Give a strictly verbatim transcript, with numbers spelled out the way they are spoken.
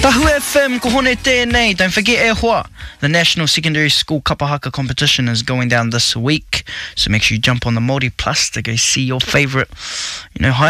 Tahu F M, ko hone tēnei. Don't forget e hoa. The National Secondary School Kapahaka competition is going down this week. So make sure you jump on the Māori Plus to go see your favourite, you know, high